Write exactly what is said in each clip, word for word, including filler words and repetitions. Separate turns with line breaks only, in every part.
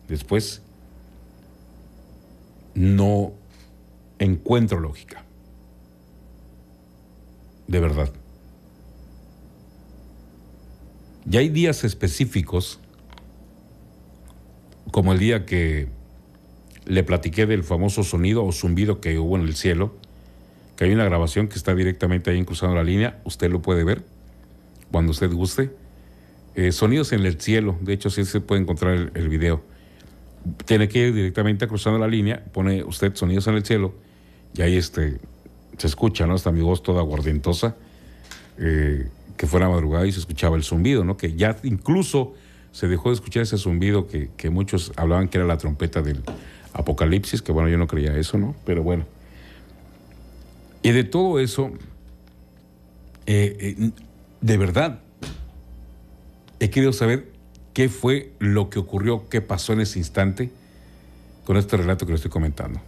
después, no encuentro lógica. De verdad. Y hay días específicos, como el día que le platiqué del famoso sonido o zumbido que hubo en el cielo, que hay una grabación que está directamente ahí en Cruzando la Línea, usted lo puede ver cuando usted guste. Eh, sonidos en el cielo, de hecho sí se puede encontrar el, el video. Tiene que ir directamente a Cruzando la Línea, pone usted sonidos en el cielo y ahí este, se escucha, ¿no? Hasta mi voz toda aguardientosa, eh, que fue la madrugada y se escuchaba el zumbido, ¿no? Que ya incluso se dejó de escuchar ese zumbido que, que muchos hablaban que era la trompeta del Apocalipsis, que bueno, yo no creía eso, ¿no? Pero bueno. Y de todo eso, eh, eh, de verdad, he querido saber qué fue lo que ocurrió, qué pasó en ese instante con este relato que le estoy comentando.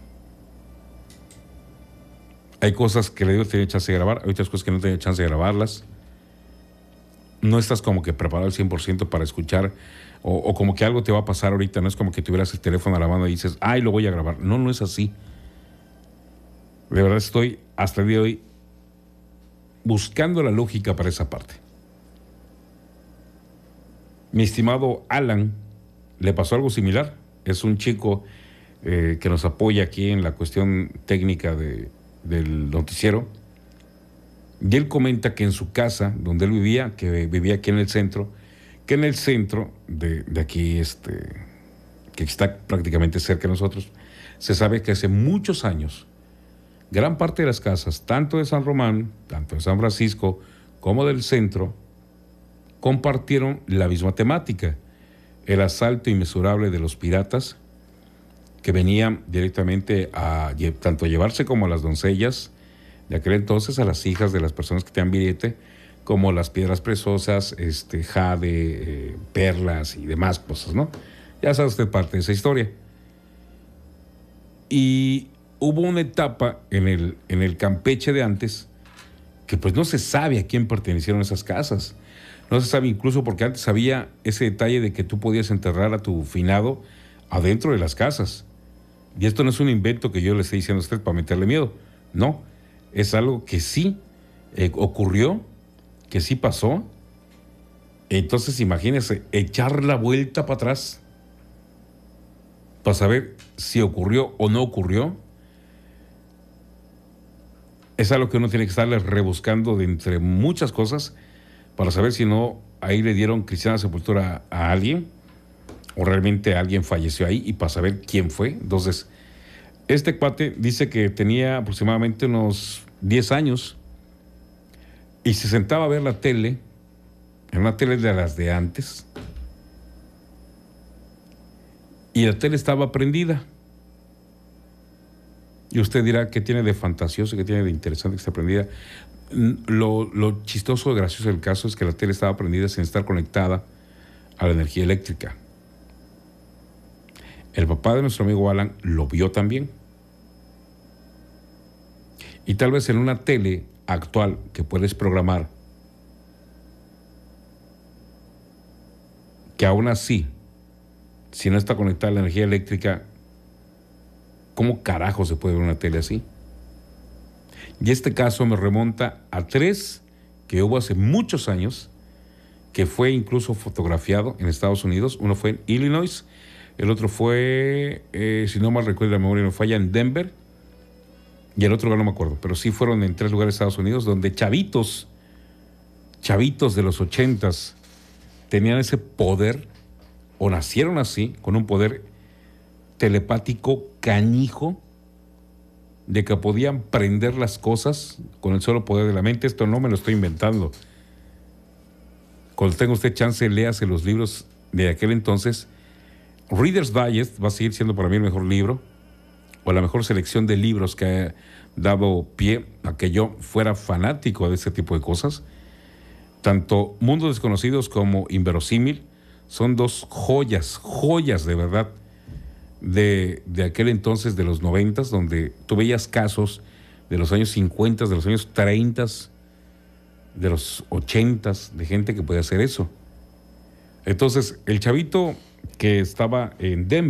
Hay cosas que le digo tenía chance de grabar, hay otras cosas que no tenía chance de grabarlas. No estás como que preparado al cien por ciento para escuchar, o, o como que algo te va a pasar ahorita, no es como que tuvieras el teléfono a la mano y dices, ay, lo voy a grabar. No, no es así. De verdad estoy hasta el día de hoy buscando la lógica para esa parte. Mi estimado Alan, le pasó algo similar. Es un chico eh, que nos apoya aquí en la cuestión técnica de, del noticiero. Y él comenta que en su casa, donde él vivía, que vivía aquí en el centro, que en el centro de, de aquí, este, que está prácticamente cerca de nosotros, se sabe que hace muchos años, gran parte de las casas, tanto de San Román, tanto de San Francisco, como del centro, compartieron la misma temática, el asalto inmesurable de los piratas, que venían directamente a tanto a llevarse como a las doncellas, de aquel entonces a las hijas de las personas que tenían billete, como las piedras preciosas, este, jade, eh, perlas y demás cosas, ¿no? Ya sabe usted parte de esa historia. Y hubo una etapa en el, en el Campeche de antes que pues no se sabe a quién pertenecieron esas casas. No se sabe incluso porque antes había ese detalle de que tú podías enterrar a tu finado adentro de las casas. Y esto no es un invento que yo le esté diciendo a usted para meterle miedo. No, es algo que sí eh, ocurrió, que sí pasó. Entonces imagínese echar la vuelta para atrás para saber si ocurrió o no ocurrió. Es algo que uno tiene que estarle rebuscando de entre muchas cosas para saber si no ahí le dieron cristiana sepultura a, a alguien o realmente alguien falleció ahí y para saber quién fue. Entonces, este cuate dice que tenía aproximadamente unos diez años y se sentaba a ver la tele, en una tele de las de antes, y la tele estaba prendida. Y usted dirá, ¿qué tiene de fantasioso, qué tiene de interesante que esté prendida? Lo, lo chistoso, gracioso del caso es que la tele estaba prendida sin estar conectada a la energía eléctrica. El papá de nuestro amigo Alan lo vio también. Y tal vez en una tele actual que puedes programar, que aún así, si no está conectada a la energía eléctrica, ¿cómo carajo se puede ver una tele así? Y este caso me remonta a tres que hubo hace muchos años, que fue incluso fotografiado en Estados Unidos. Uno fue en Illinois, el otro fue, eh, si no mal recuerdo la memoria no falla, en Denver, y el otro lugar no me acuerdo, pero sí fueron en tres lugares de Estados Unidos, donde chavitos, chavitos de los ochentas, tenían ese poder, o nacieron así, con un poder telepático canijo, de que podían prender las cosas con el solo poder de la mente. Esto no me lo estoy inventando. Cuando tenga usted chance, léase los libros de aquel entonces. Reader's Digest va a seguir siendo para mí el mejor libro, o la mejor selección de libros que ha dado pie a que yo fuera fanático de este tipo de cosas. Tanto Mundos Desconocidos como Inverosímil son dos joyas, joyas de verdad, de, de aquel entonces, de los noventas, donde tú veías casos de los años cincuenta, de los años treinta, de los ochentas, de gente que podía hacer eso. Entonces, el chavito que estaba en Denver,